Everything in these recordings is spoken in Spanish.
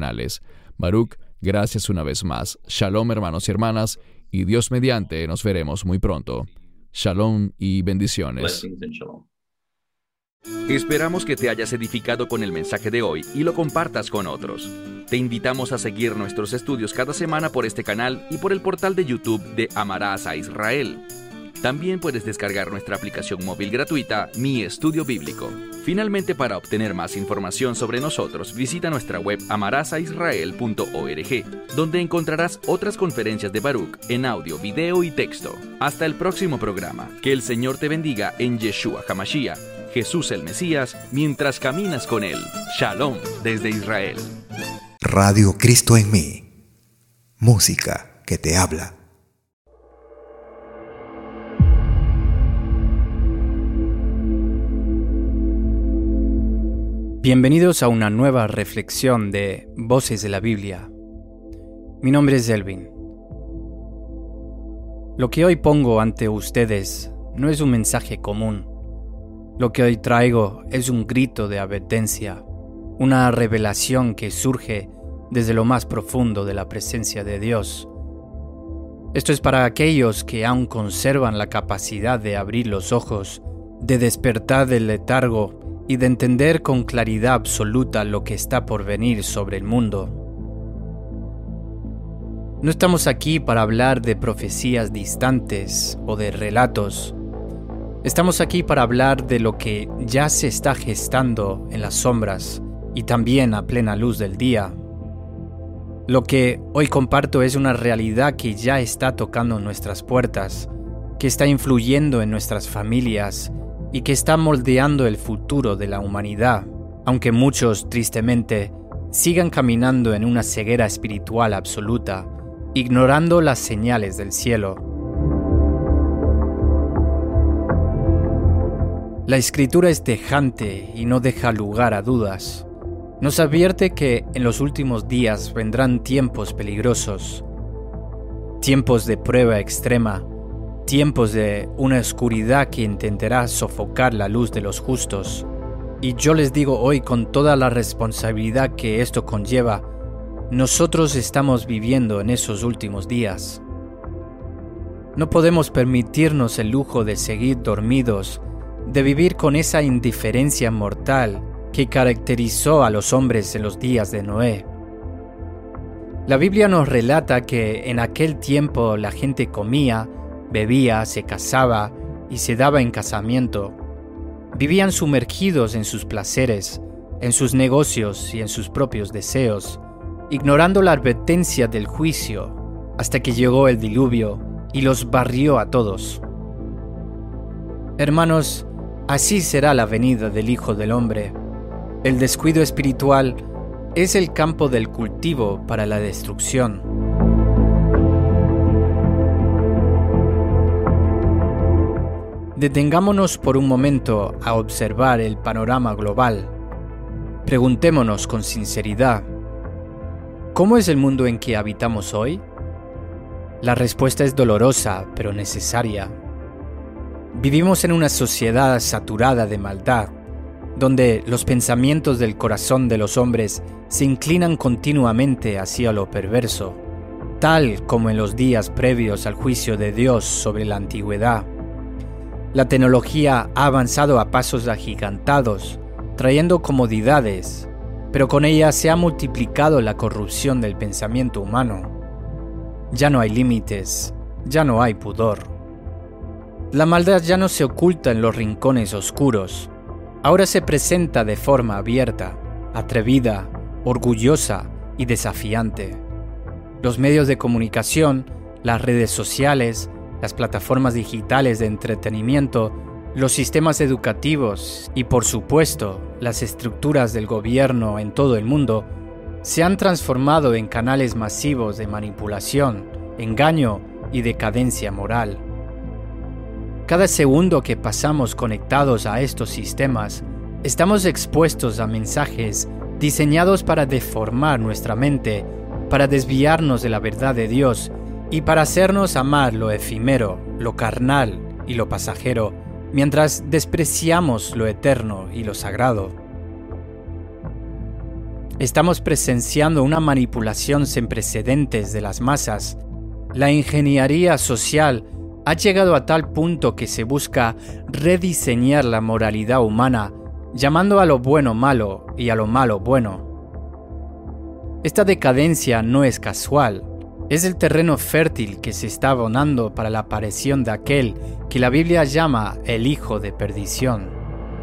canales. Baruch, gracias una vez más. Shalom, hermanos y hermanas, y Dios mediante nos veremos muy pronto. Shalom y bendiciones. Blessings and shalom. Esperamos que te hayas edificado con el mensaje de hoy y lo compartas con otros. Te invitamos a seguir nuestros estudios cada semana por este canal y por el portal de YouTube de Amarás a Israel. También puedes descargar nuestra aplicación móvil gratuita, Mi Estudio Bíblico. Finalmente, para obtener más información sobre nosotros, visita nuestra web amarasaisrael.org, donde encontrarás otras conferencias de Baruch en audio, video y texto. Hasta el próximo programa. Que el Señor te bendiga en Yeshua HaMashiach, Jesús el Mesías, mientras caminas con Él. Shalom desde Israel. Radio Cristo en mí. Música que te habla. Bienvenidos a una nueva reflexión de Voces de la Biblia. Mi nombre es Elvin. Lo que hoy pongo ante ustedes no es un mensaje común. Lo que hoy traigo es un grito de advertencia, una revelación que surge desde lo más profundo de la presencia de Dios. Esto es para aquellos que aún conservan la capacidad de abrir los ojos, de despertar del letargo y de entender con claridad absoluta lo que está por venir sobre el mundo. No estamos aquí para hablar de profecías distantes o de relatos. Estamos aquí para hablar de lo que ya se está gestando en las sombras y también a plena luz del día. Lo que hoy comparto es una realidad que ya está tocando nuestras puertas, que está influyendo en nuestras familias y que está moldeando el futuro de la humanidad, aunque muchos, tristemente, sigan caminando en una ceguera espiritual absoluta, ignorando las señales del cielo. La Escritura es tajante y no deja lugar a dudas. Nos advierte que en los últimos días vendrán tiempos peligrosos, tiempos de prueba extrema, tiempos de una oscuridad que intentará sofocar la luz de los justos. Y yo les digo hoy con toda la responsabilidad que esto conlleva, nosotros estamos viviendo en esos últimos días. No podemos permitirnos el lujo de seguir dormidos, de vivir con esa indiferencia mortal que caracterizó a los hombres en los días de Noé. La Biblia nos relata que en aquel tiempo la gente comía, bebía, se casaba y se daba en casamiento. Vivían sumergidos en sus placeres, en sus negocios y en sus propios deseos, ignorando la advertencia del juicio, hasta que llegó el diluvio y los barrió a todos. Hermanos, así será la venida del Hijo del Hombre. El descuido espiritual es el campo del cultivo para la destrucción. Detengámonos por un momento a observar el panorama global. Preguntémonos con sinceridad, ¿cómo es el mundo en que habitamos hoy? La respuesta es dolorosa, pero necesaria. Vivimos en una sociedad saturada de maldad, donde los pensamientos del corazón de los hombres se inclinan continuamente hacia lo perverso, tal como en los días previos al juicio de Dios sobre la antigüedad. La tecnología ha avanzado a pasos agigantados, trayendo comodidades, pero con ella se ha multiplicado la corrupción del pensamiento humano. Ya no hay límites, ya no hay pudor. La maldad ya no se oculta en los rincones oscuros, ahora se presenta de forma abierta, atrevida, orgullosa y desafiante. Los medios de comunicación, las redes sociales, las plataformas digitales de entretenimiento, los sistemas educativos y, por supuesto, las estructuras del gobierno en todo el mundo se han transformado en canales masivos de manipulación, engaño y decadencia moral. Cada segundo que pasamos conectados a estos sistemas, estamos expuestos a mensajes diseñados para deformar nuestra mente, para desviarnos de la verdad de Dios y para hacernos amar lo efímero, lo carnal y lo pasajero, mientras despreciamos lo eterno y lo sagrado. Estamos presenciando una manipulación sin precedentes de las masas. La ingeniería social ha llegado a tal punto que se busca rediseñar la moralidad humana, llamando a lo bueno malo y a lo malo bueno. Esta decadencia no es casual, es el terreno fértil que se está abonando para la aparición de aquel que la Biblia llama el hijo de perdición.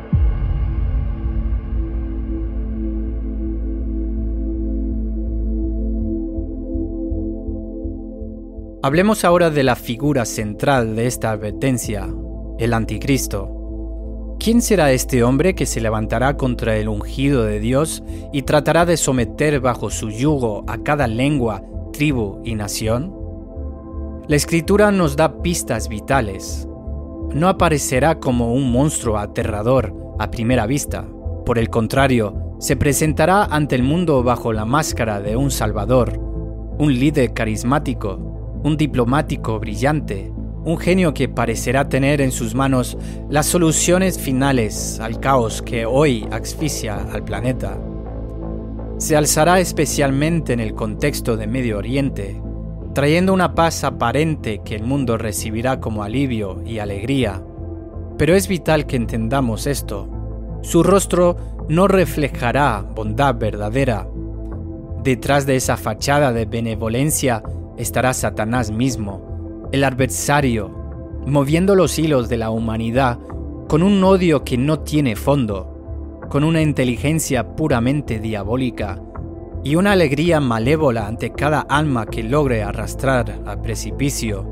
Hablemos ahora de la figura central de esta advertencia, el anticristo. ¿Quién será este hombre que se levantará contra el ungido de Dios y tratará de someter bajo su yugo a cada lengua, tribu y nación? La Escritura nos da pistas vitales. No aparecerá como un monstruo aterrador a primera vista. Por el contrario, se presentará ante el mundo bajo la máscara de un salvador, un líder carismático, un diplomático brillante, un genio que parecerá tener en sus manos las soluciones finales al caos que hoy asfixia al planeta. Se alzará especialmente en el contexto de Medio Oriente, trayendo una paz aparente que el mundo recibirá como alivio y alegría. Pero es vital que entendamos esto. Su rostro no reflejará bondad verdadera. Detrás de esa fachada de benevolencia estará Satanás mismo, el adversario, moviendo los hilos de la humanidad con un odio que no tiene fondo, con una inteligencia puramente diabólica y una alegría malévola ante cada alma que logre arrastrar al precipicio.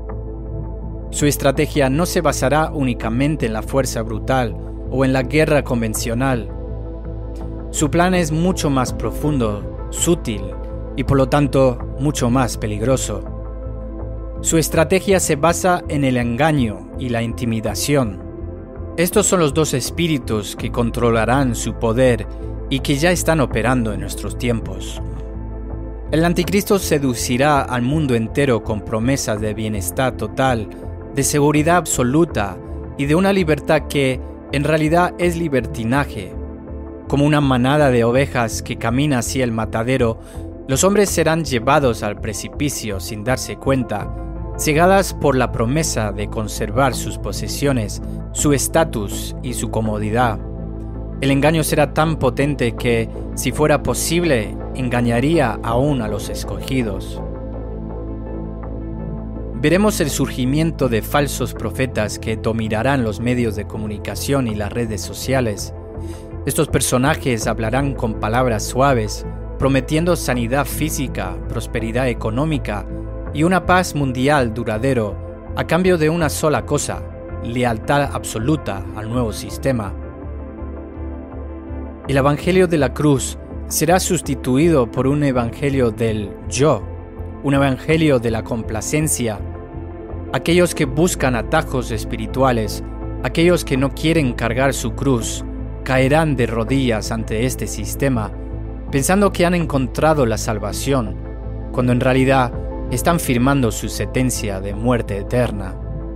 Su estrategia no se basará únicamente en la fuerza brutal o en la guerra convencional. Su plan es mucho más profundo, sutil y por lo tanto mucho más peligroso. Su estrategia se basa en el engaño y la intimidación. Estos son los dos espíritus que controlarán su poder y que ya están operando en nuestros tiempos. El anticristo seducirá al mundo entero con promesas de bienestar total, de seguridad absoluta y de una libertad que en realidad es libertinaje. Como una manada de ovejas que camina hacia el matadero, los hombres serán llevados al precipicio sin darse cuenta, cegadas por la promesa de conservar sus posesiones, su estatus y su comodidad. El engaño será tan potente que, si fuera posible, engañaría aún a los escogidos. Veremos el surgimiento de falsos profetas que dominarán los medios de comunicación y las redes sociales. Estos personajes hablarán con palabras suaves, prometiendo sanidad física, prosperidad económica y una paz mundial duradero a cambio de una sola cosa: lealtad absoluta al nuevo sistema. El evangelio de la cruz será sustituido por un evangelio del yo, un evangelio de la complacencia. Aquellos que buscan atajos espirituales, aquellos que no quieren cargar su cruz, caerán de rodillas ante este sistema, pensando que han encontrado la salvación, cuando en realidad están firmando su sentencia de muerte eterna.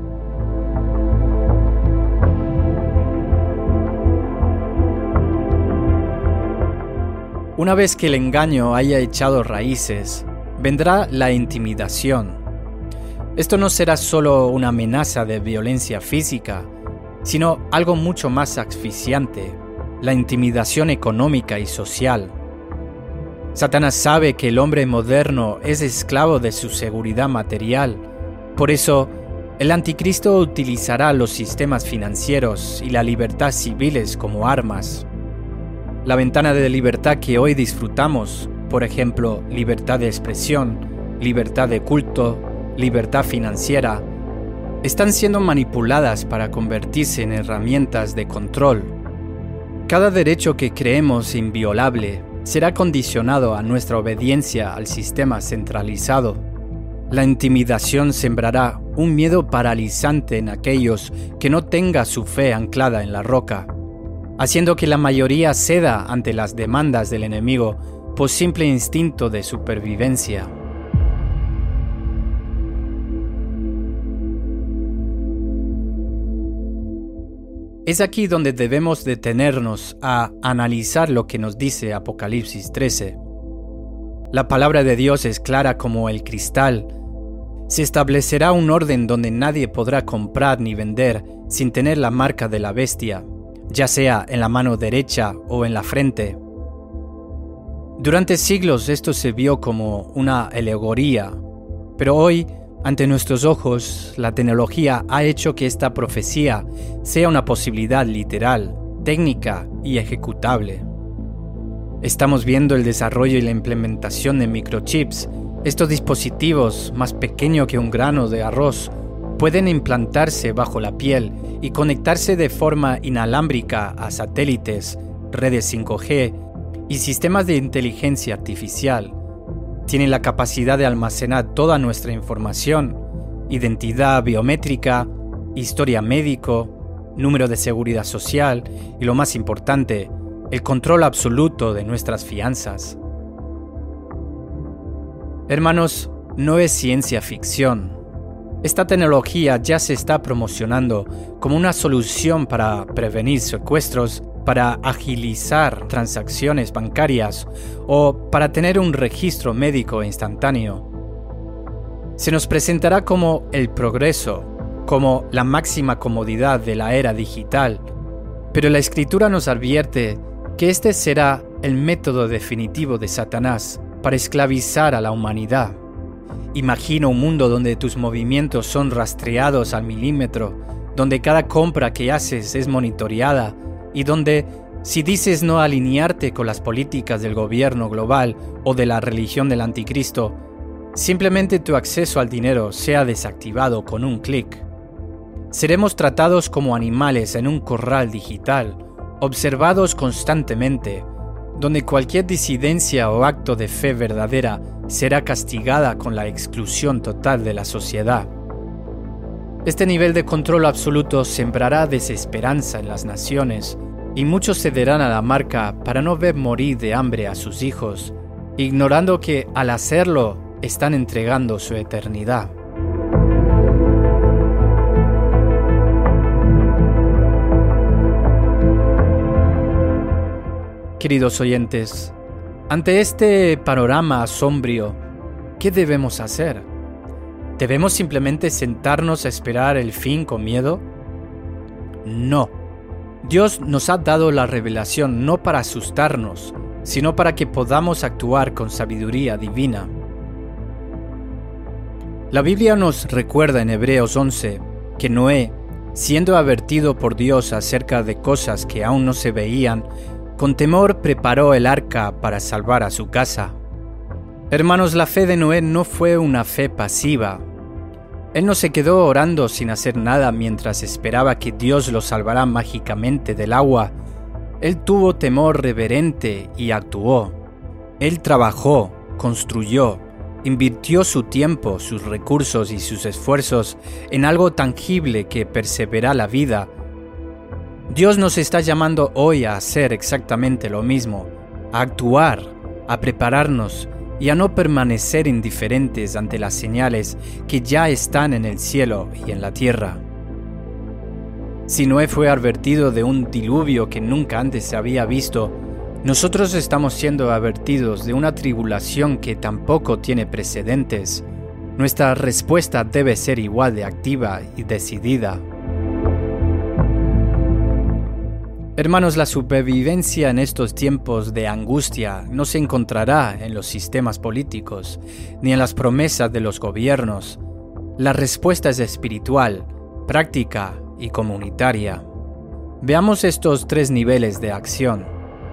Una vez que el engaño haya echado raíces, vendrá la intimidación. Esto no será solo una amenaza de violencia física, sino algo mucho más asfixiante: la intimidación económica y social. Satanás sabe que el hombre moderno es esclavo de su seguridad material. Por eso, el anticristo utilizará los sistemas financieros y la libertad civiles como armas. La ventana de libertad que hoy disfrutamos, por ejemplo, libertad de expresión, libertad de culto, libertad financiera, están siendo manipuladas para convertirse en herramientas de control. Cada derecho que creemos inviolable será condicionado a nuestra obediencia al sistema centralizado. La intimidación sembrará un miedo paralizante en aquellos que no tengan su fe anclada en la roca, haciendo que la mayoría ceda ante las demandas del enemigo por simple instinto de supervivencia. Es aquí donde debemos detenernos a analizar lo que nos dice Apocalipsis 13. La palabra de Dios es clara como el cristal. Se establecerá un orden donde nadie podrá comprar ni vender sin tener la marca de la bestia, ya sea en la mano derecha o en la frente. Durante siglos esto se vio como una alegoría, pero hoy, ante nuestros ojos, la tecnología ha hecho que esta profecía sea una posibilidad literal, técnica y ejecutable. Estamos viendo el desarrollo y la implementación de microchips. Estos dispositivos, más pequeños que un grano de arroz, pueden implantarse bajo la piel y conectarse de forma inalámbrica a satélites, redes 5G y sistemas de inteligencia artificial. Tienen la capacidad de almacenar toda nuestra información, identidad biométrica, historia médico, número de seguridad social y, lo más importante, el control absoluto de nuestras finanzas. Hermanos, no es ciencia ficción. Esta tecnología ya se está promocionando como una solución para prevenir secuestros, para agilizar transacciones bancarias o para tener un registro médico instantáneo. Se nos presentará como el progreso, como la máxima comodidad de la era digital, pero la Escritura nos advierte que este será el método definitivo de Satanás para esclavizar a la humanidad. Imagina un mundo donde tus movimientos son rastreados al milímetro, donde cada compra que haces es monitoreada y donde, si dices no alinearte con las políticas del gobierno global o de la religión del anticristo, simplemente tu acceso al dinero sea desactivado con un clic. Seremos tratados como animales en un corral digital, observados constantemente, donde cualquier disidencia o acto de fe verdadera será castigada con la exclusión total de la sociedad. Este nivel de control absoluto sembrará desesperanza en las naciones, y muchos cederán a la marca para no ver morir de hambre a sus hijos, ignorando que al hacerlo están entregando su eternidad. Queridos oyentes, ante este panorama sombrío, ¿qué debemos hacer? ¿Debemos simplemente sentarnos a esperar el fin con miedo? No. Dios nos ha dado la revelación no para asustarnos, sino para que podamos actuar con sabiduría divina. La Biblia nos recuerda en Hebreos 11 que Noé, siendo advertido por Dios acerca de cosas que aún no se veían, con temor preparó el arca para salvar a su casa. Hermanos, la fe de Noé no fue una fe pasiva. Él no se quedó orando sin hacer nada mientras esperaba que Dios lo salvara mágicamente del agua. Él tuvo temor reverente y actuó. Él trabajó, construyó, invirtió su tiempo, sus recursos y sus esfuerzos en algo tangible que persevera la vida. Dios nos está llamando hoy a hacer exactamente lo mismo, a actuar, a prepararnos y a no permanecer indiferentes ante las señales que ya están en el cielo y en la tierra. Si Noé fue advertido de un diluvio que nunca antes se había visto, nosotros estamos siendo advertidos de una tribulación que tampoco tiene precedentes. Nuestra respuesta debe ser igual de activa y decidida. Hermanos, la supervivencia en estos tiempos de angustia no se encontrará en los sistemas políticos, ni en las promesas de los gobiernos. La respuesta es espiritual, práctica y comunitaria. Veamos estos 3 niveles de acción.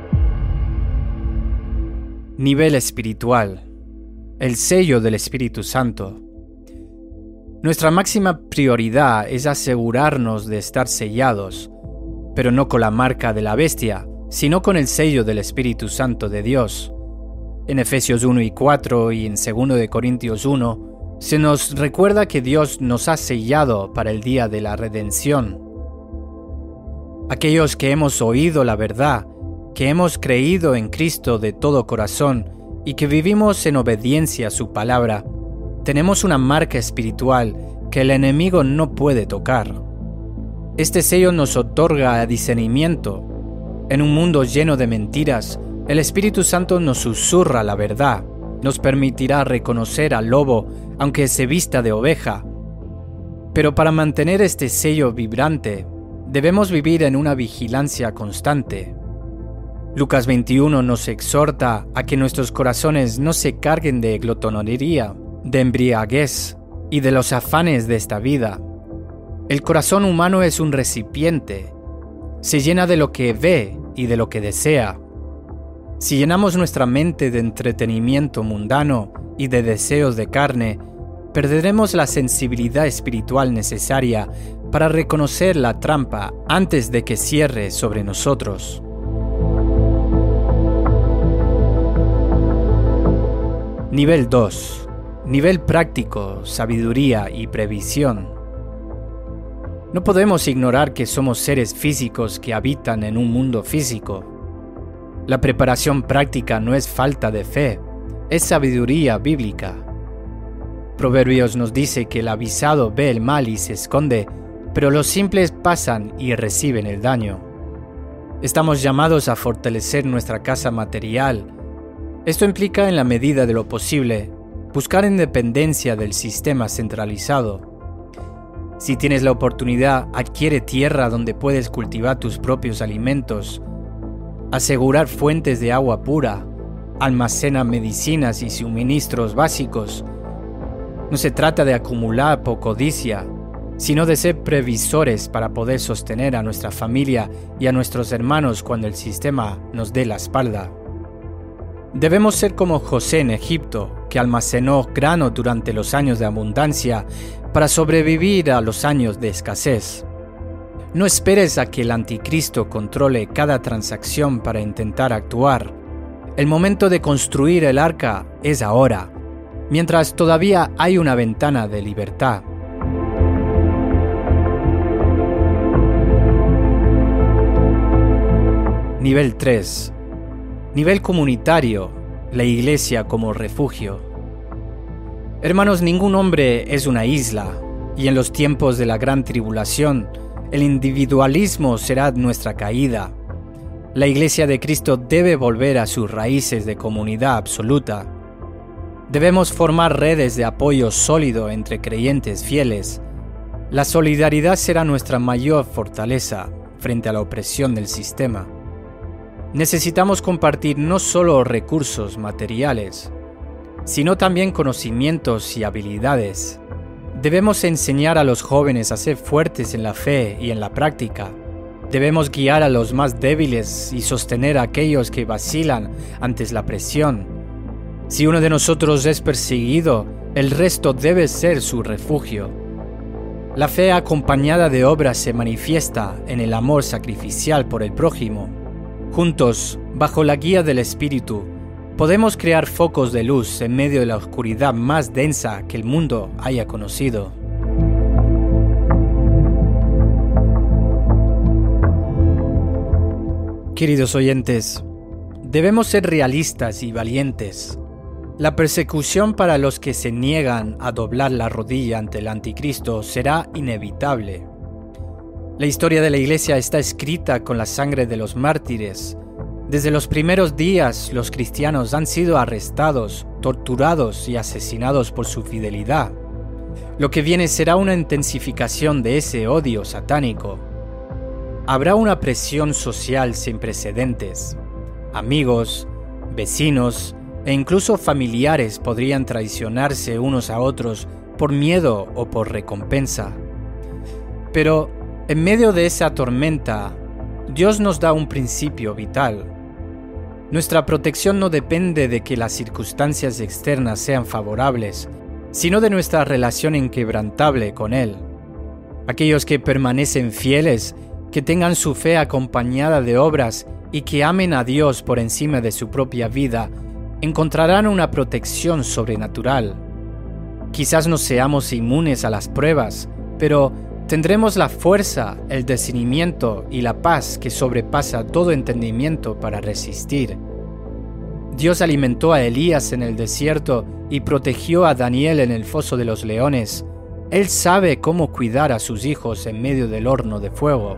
Nivel espiritual. El sello del Espíritu Santo. Nuestra máxima prioridad es asegurarnos de estar sellados, pero no con la marca de la bestia, sino con el sello del Espíritu Santo de Dios. En Efesios 1 y 4 y en 2 de Corintios 1, se nos recuerda que Dios nos ha sellado para el día de la redención. Aquellos que hemos oído la verdad, que hemos creído en Cristo de todo corazón y que vivimos en obediencia a su palabra, tenemos una marca espiritual que el enemigo no puede tocar. Este sello nos otorga discernimiento. En un mundo lleno de mentiras, el Espíritu Santo nos susurra la verdad. Nos permitirá reconocer al lobo aunque se vista de oveja. Pero para mantener este sello vibrante, debemos vivir en una vigilancia constante. Lucas 21 nos exhorta a que nuestros corazones no se carguen de glotonería, de embriaguez y de los afanes de esta vida. El corazón humano es un recipiente. Se llena de lo que ve y de lo que desea. Si llenamos nuestra mente de entretenimiento mundano y de deseos de carne, perderemos la sensibilidad espiritual necesaria para reconocer la trampa antes de que cierre sobre nosotros. Nivel 2. Nivel práctico, sabiduría y previsión. No podemos ignorar que somos seres físicos que habitan en un mundo físico. La preparación práctica no es falta de fe, es sabiduría bíblica. Proverbios nos dice que el avisado ve el mal y se esconde, pero los simples pasan y reciben el daño. Estamos llamados a fortalecer nuestra casa material. Esto implica, en la medida de lo posible, buscar independencia del sistema centralizado. Si tienes la oportunidad, adquiere tierra donde puedes cultivar tus propios alimentos, asegurar fuentes de agua pura, almacena medicinas y suministros básicos. No se trata de acumular por codicia, sino de ser previsores para poder sostener a nuestra familia y a nuestros hermanos cuando el sistema nos dé la espalda. Debemos ser como José en Egipto, que almacenó grano durante los años de abundancia para sobrevivir a los años de escasez. No esperes a que el anticristo controle cada transacción para intentar actuar. El momento de construir el arca es ahora, mientras todavía hay una ventana de libertad. Nivel 3. Nivel comunitario, la iglesia como refugio. Hermanos, ningún hombre es una isla, y en los tiempos de la gran tribulación, el individualismo será nuestra caída. La iglesia de Cristo debe volver a sus raíces de comunidad absoluta. Debemos formar redes de apoyo sólido entre creyentes fieles. La solidaridad será nuestra mayor fortaleza frente a la opresión del sistema. Necesitamos compartir no solo recursos materiales, sino también conocimientos y habilidades. Debemos enseñar a los jóvenes a ser fuertes en la fe y en la práctica. Debemos guiar a los más débiles y sostener a aquellos que vacilan ante la presión. Si uno de nosotros es perseguido, el resto debe ser su refugio. La fe acompañada de obras se manifiesta en el amor sacrificial por el prójimo. Juntos, bajo la guía del Espíritu, podemos crear focos de luz en medio de la oscuridad más densa que el mundo haya conocido. Queridos oyentes, debemos ser realistas y valientes. La persecución para los que se niegan a doblar la rodilla ante el anticristo será inevitable. La historia de la Iglesia está escrita con la sangre de los mártires. Desde los primeros días, los cristianos han sido arrestados, torturados y asesinados por su fidelidad. Lo que viene será una intensificación de ese odio satánico. Habrá una presión social sin precedentes. Amigos, vecinos e incluso familiares podrían traicionarse unos a otros por miedo o por recompensa. Pero en medio de esa tormenta, Dios nos da un principio vital. Nuestra protección no depende de que las circunstancias externas sean favorables, sino de nuestra relación inquebrantable con Él. Aquellos que permanecen fieles, que tengan su fe acompañada de obras y que amen a Dios por encima de su propia vida, encontrarán una protección sobrenatural. Quizás no seamos inmunes a las pruebas, pero tendremos la fuerza, el discernimiento y la paz que sobrepasa todo entendimiento para resistir. Dios alimentó a Elías en el desierto y protegió a Daniel en el foso de los leones. Él sabe cómo cuidar a sus hijos en medio del horno de fuego.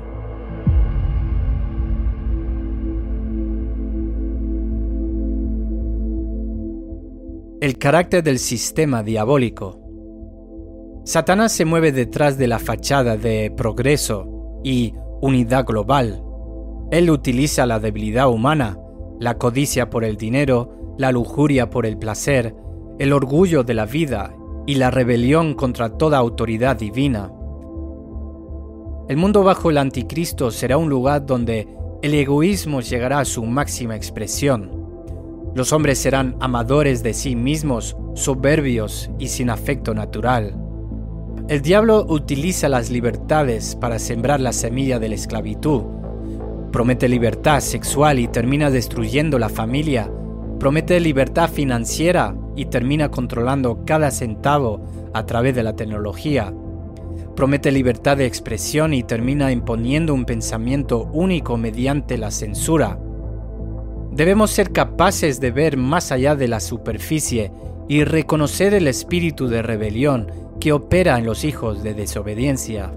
El carácter del sistema diabólico. Satanás se mueve detrás de la fachada de progreso y unidad global. Él utiliza la debilidad humana, la codicia por el dinero, la lujuria por el placer, el orgullo de la vida y la rebelión contra toda autoridad divina. El mundo bajo el anticristo será un lugar donde el egoísmo llegará a su máxima expresión. Los hombres serán amadores de sí mismos, soberbios y sin afecto natural. El diablo utiliza las libertades para sembrar la semilla de la esclavitud. Promete libertad sexual y termina destruyendo la familia. Promete libertad financiera y termina controlando cada centavo a través de la tecnología. Promete libertad de expresión y termina imponiendo un pensamiento único mediante la censura. Debemos ser capaces de ver más allá de la superficie y reconocer el espíritu de rebelión que opera en los hijos de desobediencia.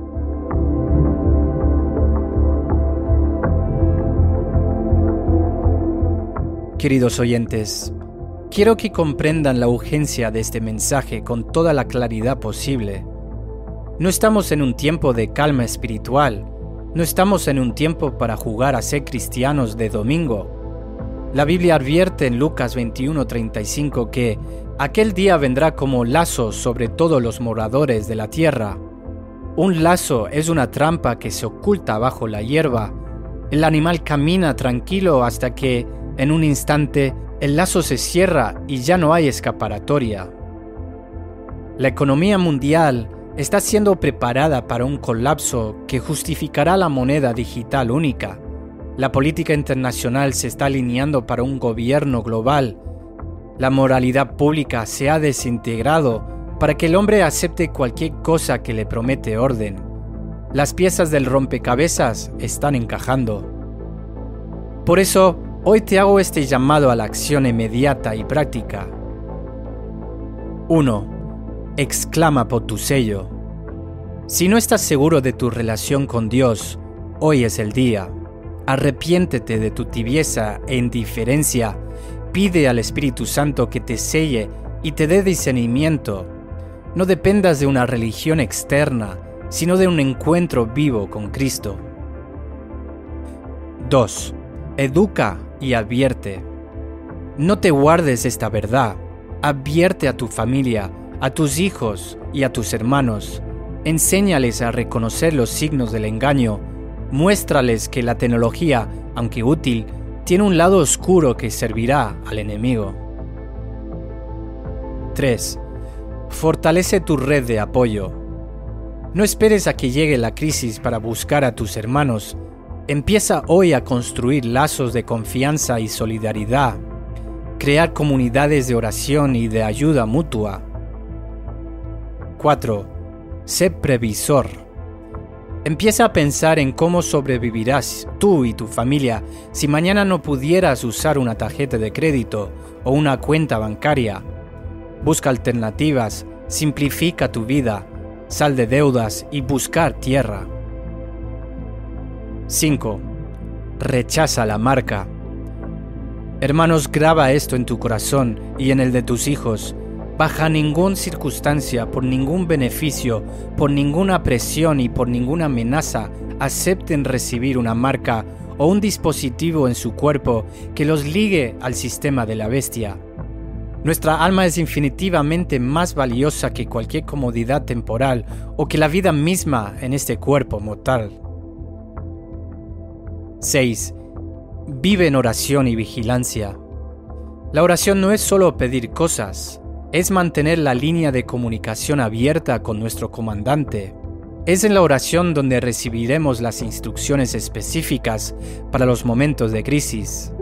Queridos oyentes, quiero que comprendan la urgencia de este mensaje con toda la claridad posible. No estamos en un tiempo de calma espiritual, no estamos en un tiempo para jugar a ser cristianos de domingo. La Biblia advierte en Lucas 21:35 que aquel día vendrá como lazo sobre todos los moradores de la tierra. Un lazo es una trampa que se oculta bajo la hierba. El animal camina tranquilo hasta que, en un instante, el lazo se cierra y ya no hay escapatoria. La economía mundial está siendo preparada para un colapso que justificará la moneda digital única. La política internacional se está alineando para un gobierno global. La moralidad pública se ha desintegrado para que el hombre acepte cualquier cosa que le promete orden. Las piezas del rompecabezas están encajando. Por eso, hoy te hago este llamado a la acción inmediata y práctica. 1. Exclama por tu sello. Si no estás seguro de tu relación con Dios, hoy es el día. Arrepiéntete de tu tibieza e indiferencia. Pide al Espíritu Santo que te selle y te dé discernimiento. No dependas de una religión externa, sino de un encuentro vivo con Cristo. 2. Educa y advierte. No te guardes esta verdad. Advierte a tu familia, a tus hijos y a tus hermanos. Enséñales a reconocer los signos del engaño. Muéstrales que la tecnología, aunque útil, tiene un lado oscuro que servirá al enemigo. 3. Fortalece tu red de apoyo. No esperes a que llegue la crisis para buscar a tus hermanos. Empieza hoy a construir lazos de confianza y solidaridad. Crear comunidades de oración y de ayuda mutua. 4. Sé previsor. Empieza a pensar en cómo sobrevivirás tú y tu familia si mañana no pudieras usar una tarjeta de crédito o una cuenta bancaria. Busca alternativas, simplifica tu vida, sal de deudas y buscar tierra. 5. Rechaza la marca. Hermanos, graba esto en tu corazón y en el de tus hijos. Bajo ninguna circunstancia, por ningún beneficio, por ninguna presión y por ninguna amenaza, acepten recibir una marca o un dispositivo en su cuerpo que los ligue al sistema de la bestia. Nuestra alma es infinitivamente más valiosa que cualquier comodidad temporal o que la vida misma en este cuerpo mortal. 6. Vive en oración y vigilancia. La oración no es solo pedir cosas, es mantener la línea de comunicación abierta con nuestro comandante. Es en la oración donde recibiremos las instrucciones específicas para los momentos de crisis.